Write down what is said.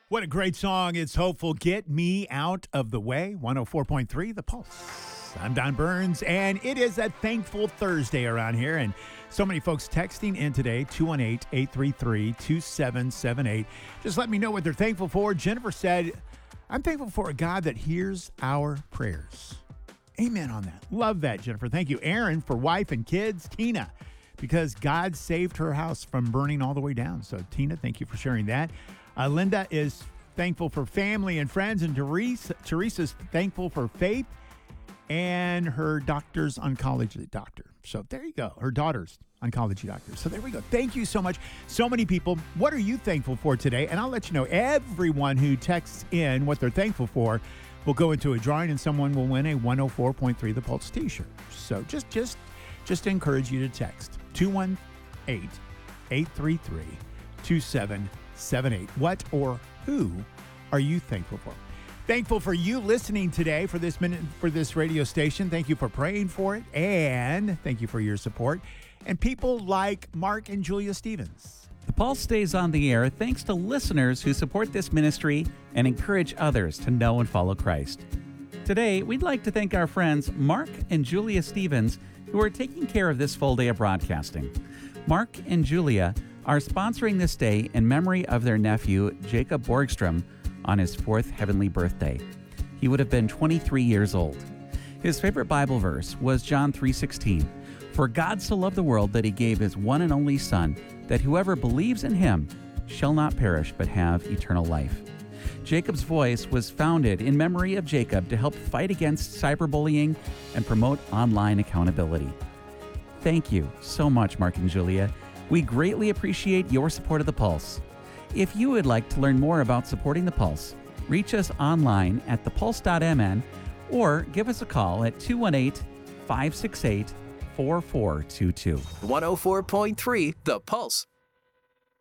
What a great song. It's hopeful. Get me out of the way. 104.3 The Pulse. I'm Don Burns, and it is a thankful Thursday around here. And so many folks texting in today, 218-833-2778. Just let me know what they're thankful for. Jennifer said, I'm thankful for a God that hears our prayers. Amen on that. Love that, Jennifer. Thank you. Aaron for wife and kids. Tina, because God saved her house from burning all the way down. So, Tina, thank you for sharing that. Linda is thankful for family and friends, and Teresa's thankful for faith and her doctor's oncology doctor. So there you go. Her daughter's oncology doctor. So there we go. Thank you so much. So many people. What are you thankful for today? And I'll let you know, everyone who texts in what they're thankful for will go into a drawing, and someone will win a 104.3 The Pulse t-shirt. So just to encourage you to text 218-833-2778. What or who are you thankful for? Thankful for you listening today for this minute, for this radio station. Thank you for praying for it, and thank you for your support. And people like Mark and Julia Stevens. The Pulse stays on the air thanks to listeners who support this ministry and encourage others to know and follow Christ. Today, we'd like to thank our friends Mark and Julia Stevens, who are taking care of this full day of broadcasting. Mark and Julia are sponsoring this day in memory of their nephew, Jacob Borgstrom, on his 4th heavenly birthday. He would have been 23 years old. His favorite Bible verse was John 3:16. For God so loved the world that he gave his one and only Son, that whoever believes in him shall not perish but have eternal life. Jacob's Voice was founded in memory of Jacob to help fight against cyberbullying and promote online accountability. Thank you so much, Mark and Julia. We greatly appreciate your support of The Pulse. If you would like to learn more about supporting The Pulse, reach us online at thepulse.mn or give us a call at 218-568-4422. 104.3 The Pulse.